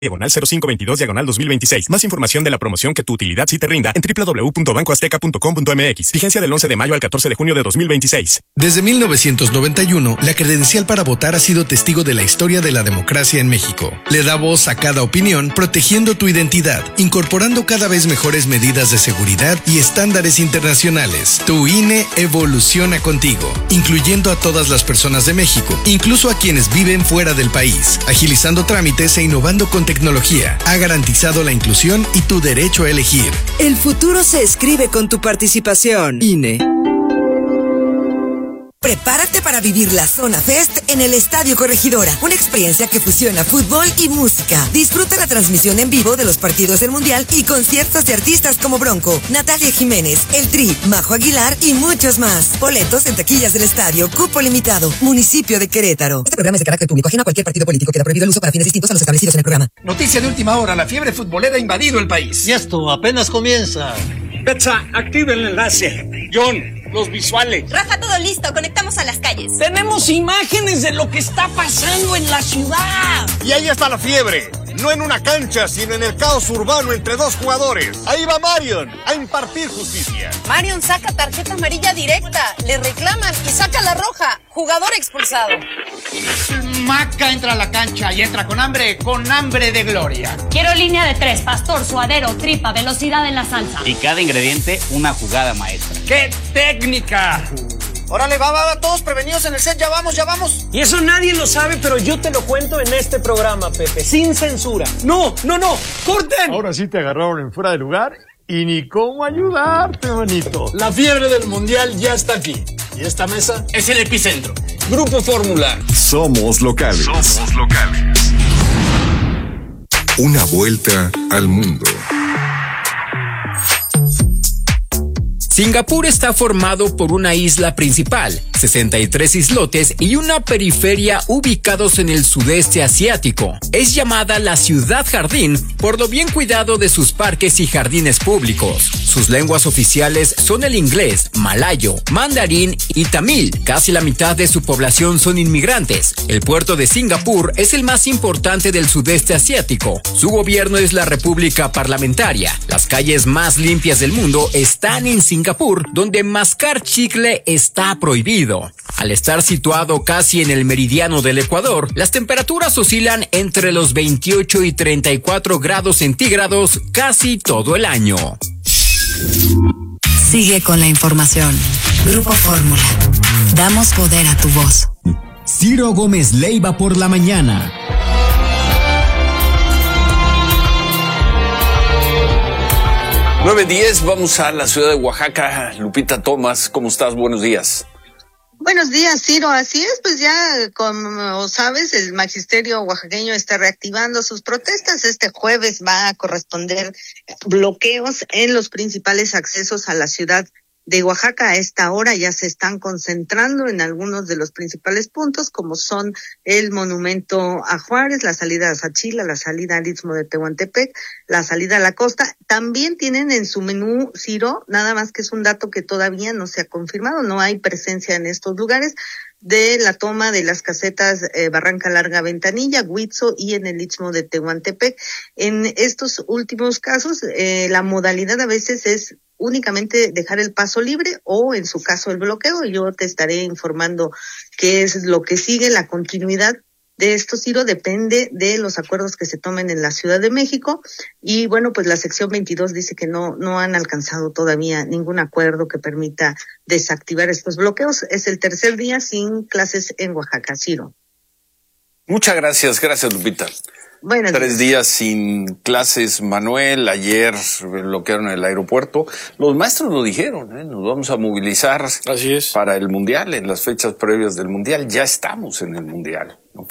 /0522/2026. Más información de la promoción que tu utilidad sí te rinda en www.bancoazteca.com.mx. Vigencia del 11 de mayo al 14 de junio de 2026. Desde 1991, la credencial para votar ha sido testigo de la historia de la democracia en México. Le da voz a cada opinión, protegiendo tu identidad, incorporando cada vez mejores medidas de seguridad y estándares internacionales. Tu INE evoluciona contigo, incluyendo a todas las personas de México, incluso a quienes viven fuera del país, agilizando trámites e innovando con tecnología. Ha garantizado la inclusión y tu derecho a elegir. El futuro se escribe con tu participación. INE. Prepárate para vivir la Zona Fest en el Estadio Corregidora, una experiencia que fusiona fútbol y música. Disfruta la transmisión en vivo de los partidos del Mundial y conciertos de artistas como Bronco, Natalia Jiménez, El Tri, Majo Aguilar y muchos más. Boletos en taquillas del estadio, cupo limitado, municipio de Querétaro. Este programa es de carácter público, ajeno a cualquier partido político. Queda prohibido el uso para fines distintos a los establecidos en el programa. Noticia de última hora, la fiebre futbolera ha invadido el país. Y esto apenas comienza. Betsa, activa el enlace. John, los visuales. Rafa, todo listo, conectamos a las calles. Tenemos imágenes de lo que está pasando en la ciudad. Y ahí está la fiebre. No en una cancha, sino en el caos urbano entre dos jugadores. Ahí va Marion a impartir justicia. Marion saca tarjeta amarilla directa, le reclaman y saca la roja. Jugador expulsado. Maca entra a la cancha y entra con hambre de gloria. Quiero línea de 3, pastor, suadero, tripa, velocidad en la salsa. Y cada ingrediente una jugada maestra. ¡Qué técnica! Órale, va, todos prevenidos en el set, ya vamos. Y eso nadie lo sabe, pero yo te lo cuento en este programa, Pepe, sin censura. ¡No! ¡Corten! Ahora sí te agarraron en fuera de lugar y ni cómo ayudarte, manito. La fiebre del Mundial ya está aquí. Y esta mesa es el epicentro. Grupo Fórmula. Somos locales. Una vuelta al mundo. Singapur está formado por una isla principal, 63 islotes y una periferia ubicados en el sudeste asiático. Es llamada la ciudad jardín por lo bien cuidado de sus parques y jardines públicos. Sus lenguas oficiales son el inglés, malayo, mandarín y tamil. Casi la mitad de su población son inmigrantes. El puerto de Singapur es el más importante del sudeste asiático. Su gobierno es la República Parlamentaria. Las calles más limpias del mundo están en Singapur, donde mascar chicle está prohibido. Al estar situado casi en el meridiano del Ecuador, las temperaturas oscilan entre los 28 y 34 grados centígrados casi todo el año. Sigue con la información. Grupo Fórmula. Damos poder a tu voz. Ciro Gómez Leiva por la mañana. Nueve 10, vamos a la ciudad de Oaxaca. Lupita Tomás, ¿cómo estás? Buenos días. Buenos días, Ciro. Así es, pues ya, como sabes, el magisterio oaxaqueño está reactivando sus protestas. Este jueves va a corresponder bloqueos en los principales accesos a la ciudad de Oaxaca. A esta hora ya se están concentrando en algunos de los principales puntos, como son el monumento a Juárez, la salida a Sachila, la salida al Istmo de Tehuantepec, la salida a la costa. También tienen en su menú, Ciro, nada más que es un dato que todavía no se ha confirmado, no hay presencia en estos lugares, de la toma de las casetas Barranca Larga, Ventanilla, Huitzo y en el Istmo de Tehuantepec. En estos últimos casos, la modalidad a veces es únicamente dejar el paso libre o en su caso el bloqueo. Yo te estaré informando qué es lo que sigue. La continuidad de esto, Ciro, depende de los acuerdos que se tomen en la Ciudad de México. Y bueno, pues la sección 22 dice que no han alcanzado todavía ningún acuerdo que permita desactivar estos bloqueos. Es el tercer día sin clases en Oaxaca, Ciro. Muchas gracias Lupita. Buenas 3 días sin clases, Manuel. Ayer bloquearon el aeropuerto. Los maestros lo dijeron, nos vamos a movilizar. Así es. Para el Mundial, en las fechas previas del Mundial. Ya estamos en el Mundial. No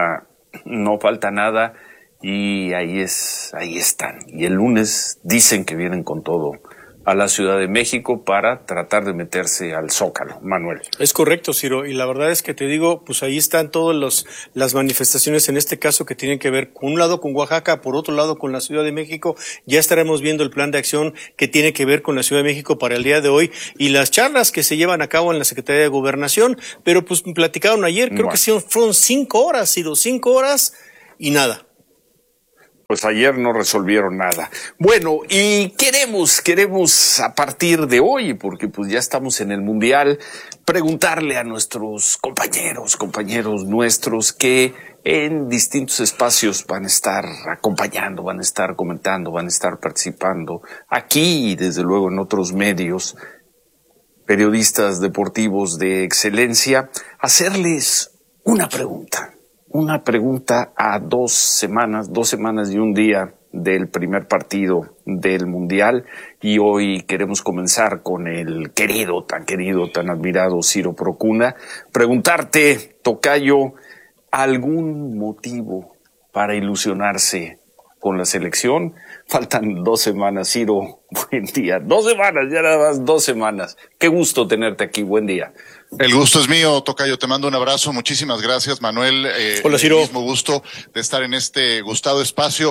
falta nada y ahí están. Y el lunes dicen que vienen con todo a la Ciudad de México para tratar de meterse al Zócalo. Manuel. Es correcto, Ciro, y la verdad es que te digo, pues ahí están todas las manifestaciones en este caso que tienen que ver, por un lado con Oaxaca, por otro lado con la Ciudad de México. Ya estaremos viendo el plan de acción que tiene que ver con la Ciudad de México para el día de hoy y las charlas que se llevan a cabo en la Secretaría de Gobernación, pero pues platicaron ayer, creo que sí, fueron 5 horas, Ciro, 5 horas y nada. Pues ayer no resolvieron nada. Bueno, y queremos a partir de hoy, porque pues ya estamos en el Mundial, preguntarle a nuestros compañeros nuestros que en distintos espacios van a estar acompañando, van a estar comentando, van a estar participando aquí y desde luego en otros medios, periodistas deportivos de excelencia, hacerles una pregunta a 2 semanas y un día del primer partido del Mundial, y hoy queremos comenzar con el tan querido, tan admirado Ciro Procuna. Preguntarte, tocayo, ¿algún motivo para ilusionarse con la selección? Faltan 2 semanas, Ciro, buen día. 2 semanas, ya nada más 2 semanas. Qué gusto tenerte aquí, buen día. El gusto es mío, tocayo, te mando un abrazo, muchísimas gracias, Manuel. Hola, Ciro. El mismo gusto de estar en este gustado espacio.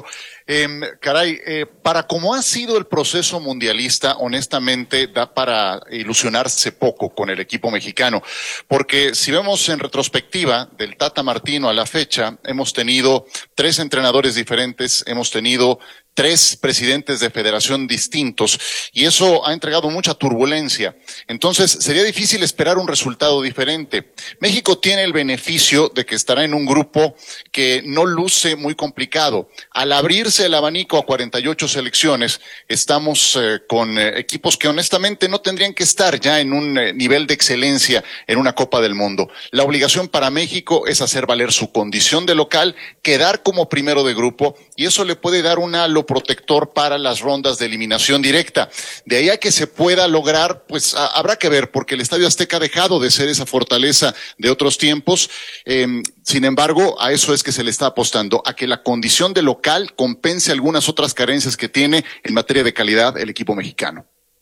Para cómo ha sido el proceso mundialista, honestamente da para ilusionarse poco con el equipo mexicano, porque si vemos en retrospectiva del Tata Martino a la fecha, hemos tenido 3 entrenadores diferentes, hemos tenido 3 presidentes de federación distintos, y eso ha entregado mucha turbulencia. Entonces, sería difícil esperar un resultado diferente. México tiene el beneficio de que estará en un grupo que no luce muy complicado. Al abrirse el abanico a 48 selecciones, estamos con equipos que honestamente no tendrían que estar ya en un nivel de excelencia en una Copa del Mundo. La obligación para México es hacer valer su condición de local, quedar como primero de grupo, y eso le puede dar un halo protector para las rondas de eliminación directa. De ahí a que se pueda lograr, pues habrá que ver, porque el Estadio Azteca ha dejado de ser esa fortaleza de otros tiempos. Sin embargo, a eso es que se le está apostando, a que la condición de local compense algunas otras carencias que tiene en materia de calidad el equipo mexicano.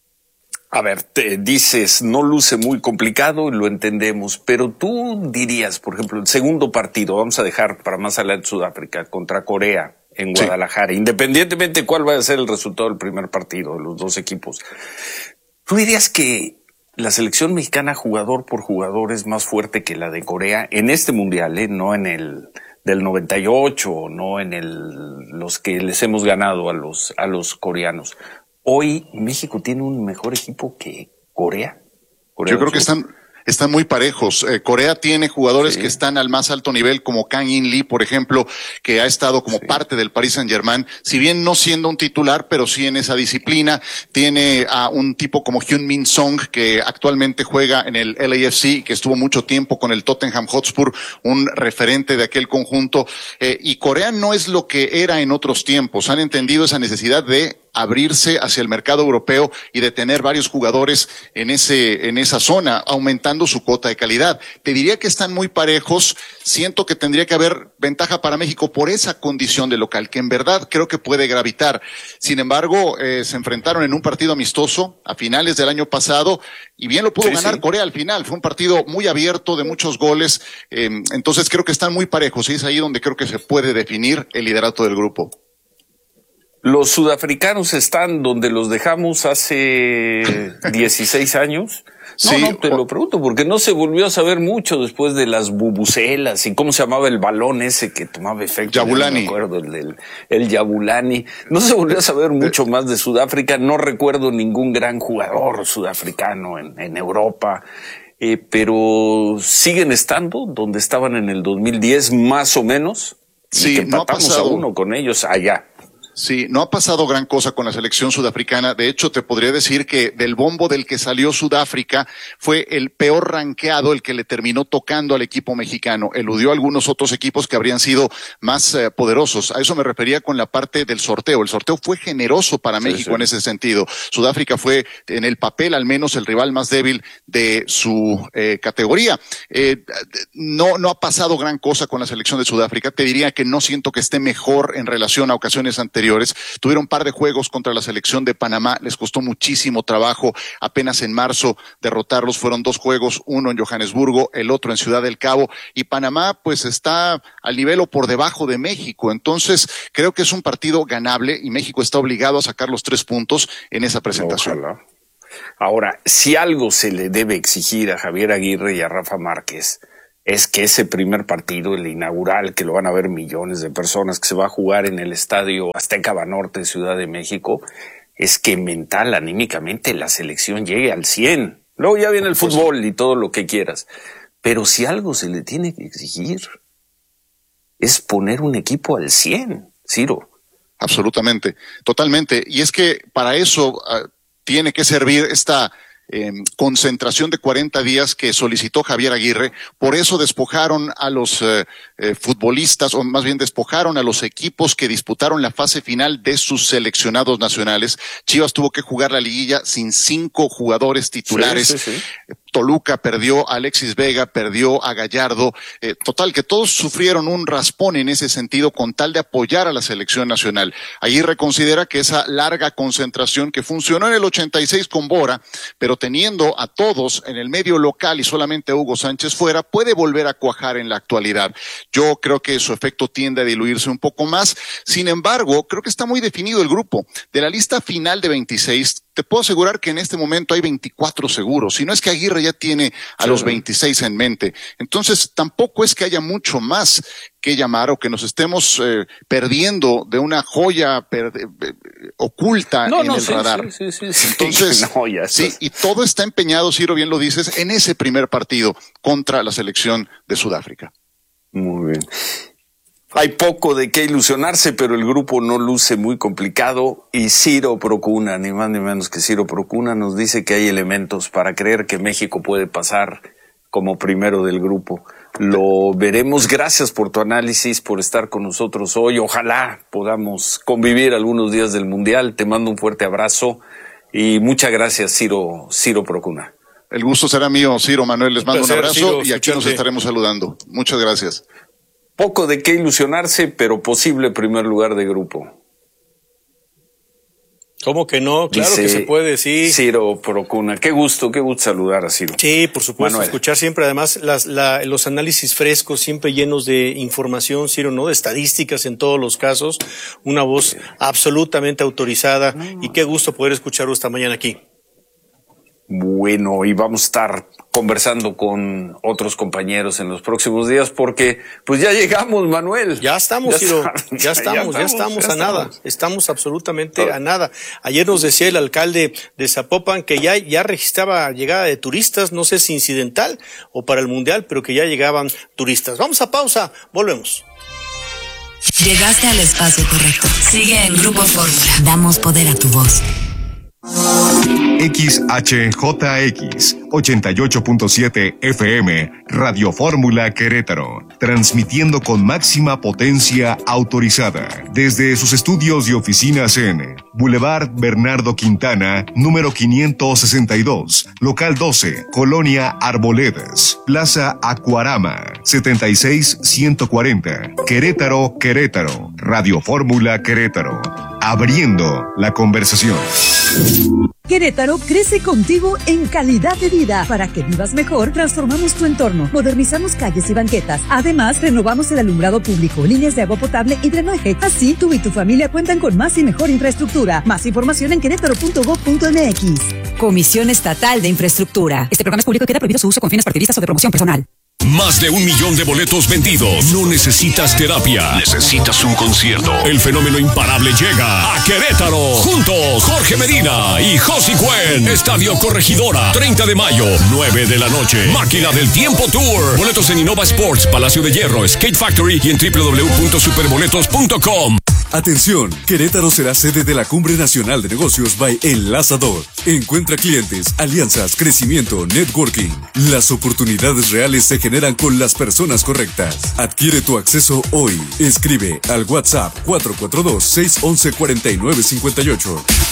A ver, te dices, no luce muy complicado, lo entendemos, pero tú dirías, por ejemplo, el segundo partido, vamos a dejar para más adelante Sudáfrica contra Corea en Guadalajara, sí, independientemente de cuál vaya a ser el resultado del primer partido de los 2 equipos. ¿Tú dirías que la selección mexicana jugador por jugador es más fuerte que la de Corea en este Mundial, no en el del 98, no en los que les hemos ganado a los coreanos? Hoy México tiene un mejor equipo que Corea. Yo creo que están muy parejos. Corea tiene jugadores que están al más alto nivel, como Kang In Lee, por ejemplo, que ha estado como parte del Paris Saint-Germain, si bien no siendo un titular, pero sí en esa disciplina. Tiene a un tipo como Heung-min Song, que actualmente juega en el LAFC, que estuvo mucho tiempo con el Tottenham Hotspur, un referente de aquel conjunto. Y Corea no es lo que era en otros tiempos. Han entendido esa necesidad de abrirse hacia el mercado europeo y de tener varios jugadores en esa zona, aumentando su cuota de calidad. Te diría que están muy parejos. Siento que tendría que haber ventaja para México por esa condición de local, que en verdad creo que puede gravitar. Sin embargo, se enfrentaron en un partido amistoso a finales del año pasado, y bien lo pudo ganar Corea al final. Fue un partido muy abierto, de muchos goles. Entonces creo que están muy parejos, y es ahí donde creo que se puede definir el liderato del grupo. Los sudafricanos están donde los dejamos hace 16 años. No, te lo pregunto, porque no se volvió a saber mucho después de las bubucelas y cómo se llamaba el balón ese que tomaba efecto. Yabulani. No me acuerdo, el Yabulani. No se volvió a saber mucho más de Sudáfrica. No recuerdo ningún gran jugador sudafricano en Europa. Pero siguen estando donde estaban en el 2010, más o menos. Sí, y que empatamos a 1 con ellos allá. Sí, no ha pasado gran cosa con la selección sudafricana. De hecho, te podría decir que del bombo del que salió Sudáfrica fue el peor rankeado, el que le terminó tocando al equipo mexicano. Eludió a algunos otros equipos que habrían sido más poderosos. A eso me refería con la parte del sorteo. El sorteo fue generoso para México en ese sentido. Sudáfrica fue, en el papel al menos, el rival más débil de su categoría. No ha pasado gran cosa con la selección de Sudáfrica. Te diría que no siento que esté mejor en relación a ocasiones anteriores. Tuvieron un par de juegos contra la selección de Panamá, les costó muchísimo trabajo. Apenas en marzo derrotarlos. Fueron 2 juegos, uno en Johannesburgo, el otro en Ciudad del Cabo, y Panamá pues está al nivel o por debajo de México. Entonces creo que es un partido ganable y México está obligado a sacar los 3 puntos en esa presentación. Ojalá. Ahora, si algo se le debe exigir a Javier Aguirre y a Rafa Márquez, es que ese primer partido, el inaugural, que lo van a ver millones de personas, que se va a jugar en el Estadio Azteca Banorte, Ciudad de México, es que mental, anímicamente, la selección llegue al 100. Luego ya viene el fútbol y todo lo que quieras. Pero si algo se le tiene que exigir, es poner un equipo al 100, Ciro. Absolutamente, totalmente. Y es que para eso tiene que servir esta concentración de 40 días que solicitó Javier Aguirre. Por eso despojaron a los futbolistas, o más bien despojaron a los equipos que disputaron la fase final de sus seleccionados nacionales. Chivas tuvo que jugar la liguilla sin 5 jugadores titulares. Sí. Toluca perdió a Alexis Vega, perdió a Gallardo. Total, que todos sufrieron un raspón en ese sentido con tal de apoyar a la selección nacional. Aguirre considera que esa larga concentración que funcionó en el 86 con Bora, pero teniendo a todos en el medio local y solamente a Hugo Sánchez fuera, puede volver a cuajar en la actualidad. Yo creo que su efecto tiende a diluirse un poco más. Sin embargo, creo que está muy definido el grupo. De la lista final de 26, te puedo asegurar que en este momento hay 24 seguros. Si no es que Aguirre ya tiene a los 26 en mente. Entonces, tampoco es que haya mucho más que llamar o que nos estemos perdiendo de una joya oculta en el radar. Sí. Entonces, sí, y todo está empeñado, Ciro, bien lo dices, en ese primer partido contra la selección de Sudáfrica. Muy bien. Hay poco de qué ilusionarse, pero el grupo no luce muy complicado y Ciro Procuna, ni más ni menos que Ciro Procuna, nos dice que hay elementos para creer que México puede pasar como primero del grupo. Lo veremos. Gracias por tu análisis, por estar con nosotros hoy. Ojalá podamos convivir algunos días del Mundial. Te mando un fuerte abrazo y muchas gracias, Ciro Procuna. El gusto será mío, Ciro. Manuel, les mando un abrazo, Ciro, y aquí nos estaremos saludando. Muchas gracias. Poco de qué ilusionarse, pero posible primer lugar de grupo. ¿Cómo que no? Claro que se puede, sí. Ciro Procuna, qué gusto saludar a Ciro. Sí, por supuesto, Manuel. Escuchar siempre además los análisis frescos, siempre llenos de información, Ciro, ¿no? De estadísticas en todos los casos, una voz absolutamente autorizada y qué gusto poder escucharlo esta mañana aquí. Bueno, y vamos a estar conversando con otros compañeros en los próximos días porque pues ya llegamos, Manuel. Ya estamos, Ciro, ya estamos a nada, estamos absolutamente a nada. Ayer nos decía el alcalde de Zapopan que ya registraba llegada de turistas, no sé si incidental o para el Mundial, pero que ya llegaban turistas. Vamos a pausa, volvemos. Llegaste al espacio correcto. Sigue en Grupo Fórmula. Damos poder a tu voz. XHJX 88.7 FM Radio Fórmula Querétaro, transmitiendo con máxima potencia autorizada desde sus estudios y oficinas en Boulevard Bernardo Quintana, número 562, local 12, Colonia Arboledas, Plaza Acuarama, 76140, Querétaro, Radio Fórmula Querétaro, abriendo la conversación. Querétaro crece contigo en calidad de vida. Para que vivas mejor, transformamos tu entorno, modernizamos calles y banquetas. Además, renovamos el alumbrado público, líneas de agua potable y drenaje. Así, tú y tu familia cuentan con más y mejor infraestructura. Más información en querétaro.gov.mx. Comisión Estatal de Infraestructura. Este programa es público y queda prohibido su uso con fines partidistas o de promoción personal. Más de 1 millón de boletos vendidos. No necesitas terapia. Necesitas un concierto. El fenómeno imparable llega a Querétaro. Juntos, Jorge Medina y Josi Cuen. Estadio Corregidora, 30 de mayo, 9 de la noche. Máquina del Tiempo Tour. Boletos en Innova Sports, Palacio de Hierro, Skate Factory y en www.superboletos.com. Atención, Querétaro será sede de la Cumbre Nacional de Negocios by Enlazador. Encuentra clientes, alianzas, crecimiento, networking. Las oportunidades reales se generan con las personas correctas. Adquiere tu acceso hoy. Escribe al WhatsApp 442-611-4958.